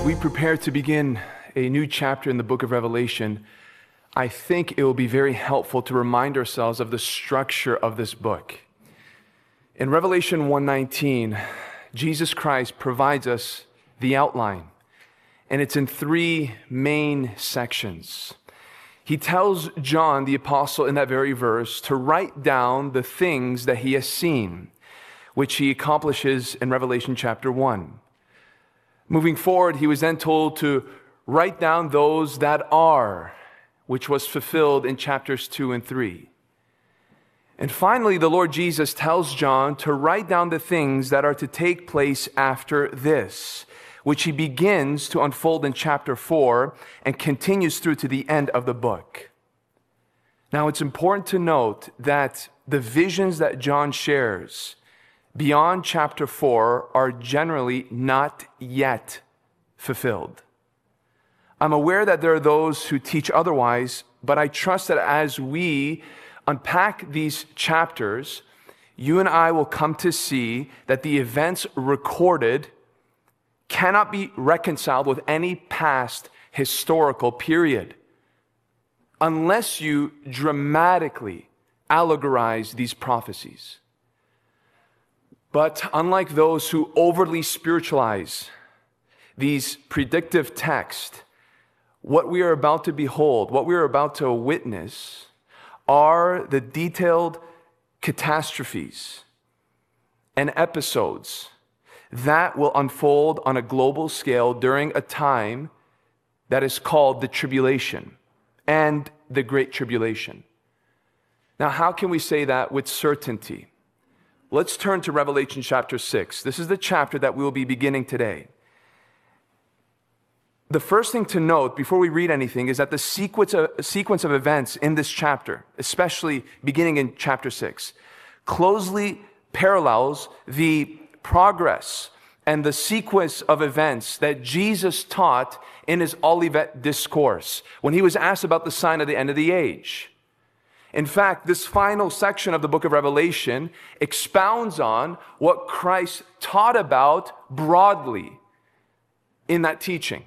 we prepare to begin a new chapter in the book of Revelation, I think it will be very helpful to remind ourselves of the structure of this book. In Revelation 1:19, Jesus Christ provides us the outline, and it's in three main sections. He tells John, the apostle, in that very verse to write down the things that he has seen, which he accomplishes in Revelation chapter 1. Moving forward, he was then told to write down those that are, which was fulfilled in chapters 2 and 3. And finally, the Lord Jesus tells John to write down the things that are to take place after this, which he begins to unfold in chapter 4 and continues through to the end of the book. Now, it's important to note that the visions that John shares beyond chapter 4 are generally not yet fulfilled. I'm aware that there are those who teach otherwise, but I trust that as we unpack these chapters, you and I will come to see that the events recorded cannot be reconciled with any past historical period unless you dramatically allegorize these prophecies. But unlike those who overly spiritualize these predictive texts, what we are about to behold, what we are about to witness, are the detailed catastrophes and episodes that will unfold on a global scale during a time that is called the tribulation and the Great Tribulation. Now, how can we say that with certainty? Let's turn to Revelation chapter 6. This is the chapter that we will be beginning today. The first thing to note before we read anything is that the sequence of events in this chapter, especially beginning in chapter 6, closely parallels the progress and the sequence of events that Jesus taught in his Olivet Discourse when he was asked about the sign of the end of the age. In fact, this final section of the book of Revelation expounds on what Christ taught about broadly in that teaching.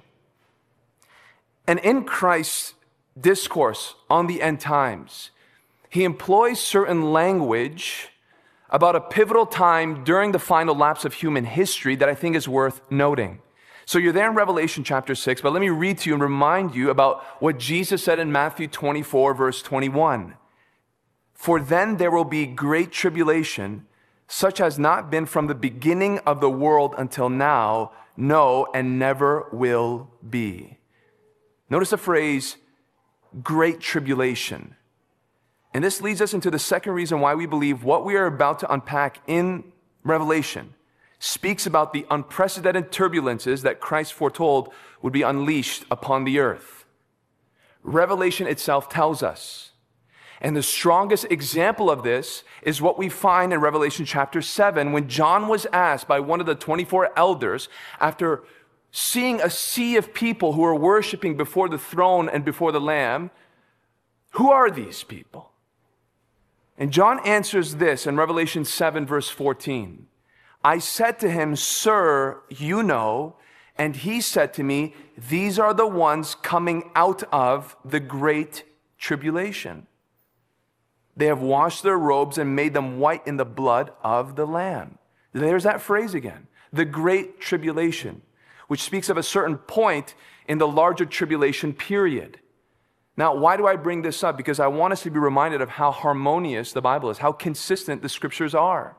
And in Christ's discourse on the end times, he employs certain language about a pivotal time during the final lapse of human history that I think is worth noting. So you're there in Revelation chapter 6, but let me read to you and remind you about what Jesus said in Matthew 24, verse 21. For then there will be great tribulation, such has not been from the beginning of the world until now, no, and never will be. Notice the phrase, great tribulation. And this leads us into the second reason why we believe what we are about to unpack in Revelation speaks about the unprecedented turbulences that Christ foretold would be unleashed upon the earth. Revelation itself tells us. And the strongest example of this is what we find in Revelation chapter 7 when John was asked by one of the 24 elders after seeing a sea of people who are worshiping before the throne and before the Lamb, who are these people? And John answers this in Revelation 7 verse 14. I said to him, Sir, you know, and he said to me, these are the ones coming out of the great tribulation. They have washed their robes and made them white in the blood of the Lamb. There's that phrase again, the great tribulation, which speaks of a certain point in the larger tribulation period. Now, why do I bring this up? Because I want us to be reminded of how harmonious the Bible is, how consistent the scriptures are.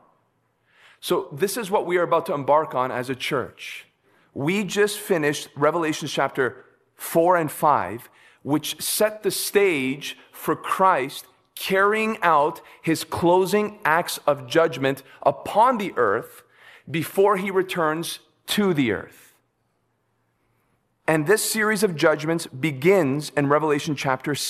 So this is what we are about to embark on as a church. We just finished Revelation chapter 4 and 5, which set the stage for Christ carrying out his closing acts of judgment upon the earth before he returns to the earth. And this series of judgments begins in Revelation chapter